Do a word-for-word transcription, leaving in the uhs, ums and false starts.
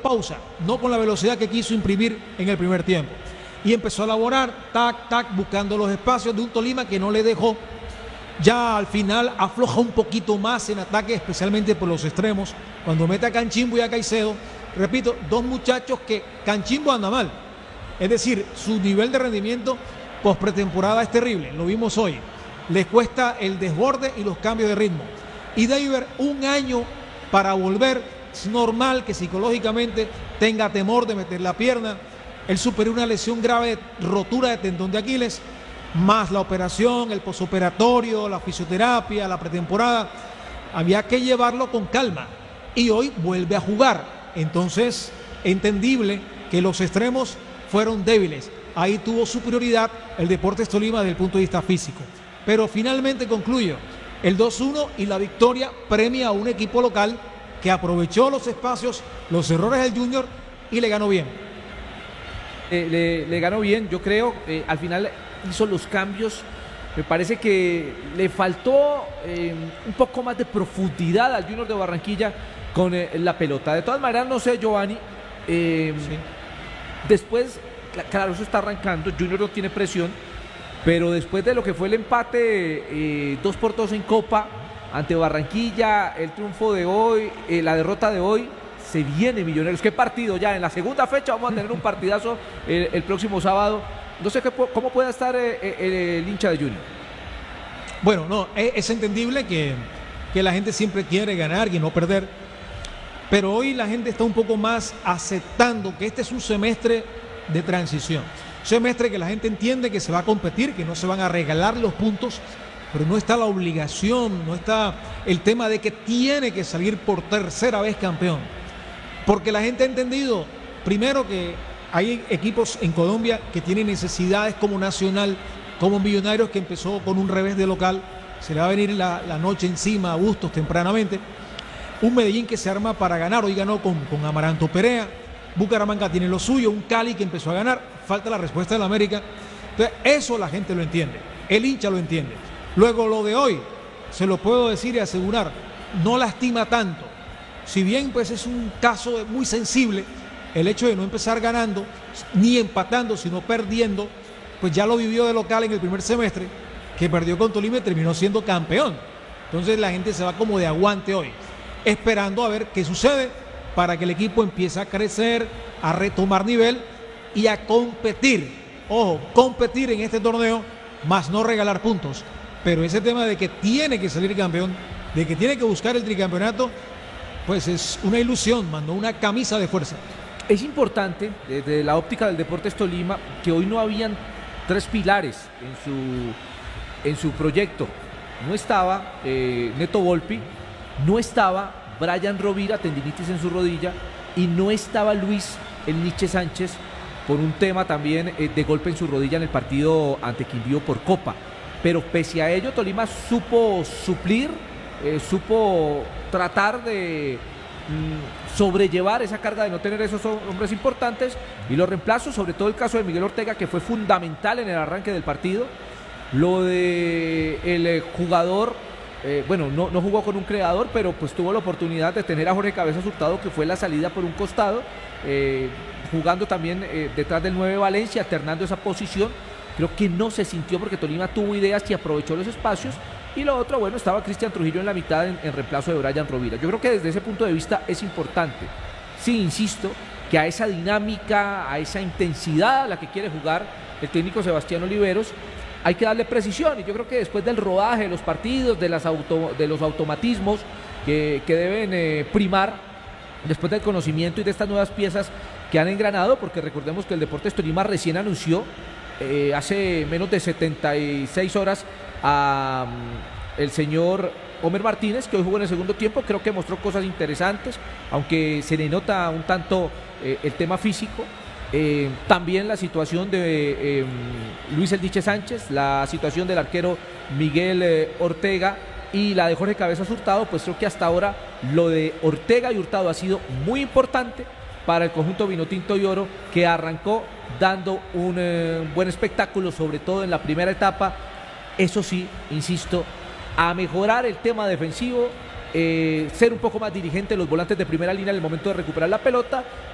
pausa, no con la velocidad que quiso imprimir en el primer tiempo. Y empezó a elaborar, tac, tac, buscando los espacios de un Tolima que no le dejó. Ya al final afloja un poquito más en ataque, especialmente por los extremos. Cuando mete a Canchimbo y a Caicedo, repito, dos muchachos que Canchimbo anda mal. Es decir, su nivel de rendimiento post pretemporada es terrible, lo vimos hoy. Les cuesta el desborde y los cambios de ritmo. Y David, un año para volver, es normal que psicológicamente tenga temor de meter la pierna. Él superó una lesión grave, rotura de tendón de Aquiles, más la operación, el posoperatorio, la fisioterapia, la pretemporada. Había que llevarlo con calma y hoy vuelve a jugar. Entonces, entendible que los extremos fueron débiles. Ahí tuvo superioridad el Deportes Tolima desde el punto de vista físico. Pero finalmente concluyo, el dos uno y la victoria premia a un equipo local que aprovechó los espacios, los errores del Junior y le ganó bien. Eh, le, le ganó bien, yo creo, eh, al final hizo los cambios, me parece que le faltó eh, un poco más de profundidad al Junior de Barranquilla con eh, la pelota. De todas maneras, no sé, Giovanni, eh, sí. después, claro, eso está arrancando, Junior no tiene presión, pero después de lo que fue el empate eh, dos por dos en Copa ante Barranquilla, el triunfo de hoy, eh, la derrota de hoy, se viene Millonarios. ¿Qué partido ya? En la segunda fecha vamos a tener un partidazo el, el próximo sábado. No sé qué, cómo pueda estar el, el, el hincha de Junior. Bueno, no, es, es entendible que, que la gente siempre quiere ganar y no perder, pero hoy la gente está un poco más aceptando que este es un semestre de transición. Un semestre que la gente entiende que se va a competir, que no se van a regalar los puntos, pero no está la obligación, no está el tema de que tiene que salir por tercera vez campeón. Porque la gente ha entendido, primero, que hay equipos en Colombia que tienen necesidades como Nacional, como Millonarios, que empezó con un revés de local, se le va a venir la, la noche encima a Bustos tempranamente. Un Medellín que se arma para ganar, hoy ganó con, con Amaranto Perea. Bucaramanga tiene lo suyo, un Cali que empezó a ganar, falta la respuesta de la América. Entonces, eso la gente lo entiende, el hincha lo entiende. Luego lo de hoy, se lo puedo decir y asegurar, no lastima tanto. Si bien pues es un caso muy sensible, el hecho de no empezar ganando, ni empatando, sino perdiendo, pues ya lo vivió de local en el primer semestre, que perdió con Tolima y terminó siendo campeón. Entonces la gente se va como de aguante hoy, esperando a ver qué sucede para que el equipo empiece a crecer, a retomar nivel y a competir. Ojo, competir en este torneo, más no regalar puntos. Pero ese tema de que tiene que salir campeón, de que tiene que buscar el tricampeonato, pues es una ilusión, mandó una camisa de fuerza. Es importante, desde la óptica del Deportes Tolima, que hoy no habían tres pilares en su, en su proyecto. No estaba eh, Neto Volpi, no estaba Brian Rovira, tendinitis en su rodilla, y no estaba Luis el Niche Sánchez por un tema también eh, de golpe en su rodilla en el partido ante Quindío por Copa. Pero pese a ello, Tolima supo suplir, eh, supo tratar de mmm, sobrellevar esa carga de no tener esos hombres importantes, y los reemplazos, sobre todo el caso de Miguel Ortega, que fue fundamental en el arranque del partido. Lo de el jugador, eh, bueno, no, no jugó con un creador, pero pues tuvo la oportunidad de tener a Jorge Cabezas Hurtado, que fue la salida por un costado, eh, jugando también eh, detrás del nueve Valencia, alternando esa posición. Creo que no se sintió porque Tolima tuvo ideas y aprovechó los espacios. Y lo otro, bueno, estaba Cristian Trujillo en la mitad en, en reemplazo de Brian Rovira. Yo creo que desde ese punto de vista es importante. Sí, insisto, que a esa dinámica, a esa intensidad a la que quiere jugar el técnico Sebastián Oliveros, hay que darle precisión. Y yo creo que después del rodaje de los partidos, de, las auto, de los automatismos que, que deben eh, primar, después del conocimiento y de estas nuevas piezas que han engranado, porque recordemos que el Deportes Tolima recién anunció eh, hace menos de setenta y seis horas a um, el señor Homer Martínez, que hoy jugó en el segundo tiempo. Creo que mostró cosas interesantes, aunque se le nota un tanto eh, el tema físico. Eh, también la situación de eh, Luis El Diche Sánchez, la situación del arquero Miguel eh, Ortega y la de Jorge Cabezas Hurtado. Pues creo que hasta ahora lo de Ortega y Hurtado ha sido muy importante para el conjunto Vinotinto y Oro, que arrancó dando un eh, buen espectáculo, sobre todo en la primera etapa. Eso sí, insisto, a mejorar el tema defensivo, eh, ser un poco más dirigente los volantes de primera línea en el momento de recuperar la pelota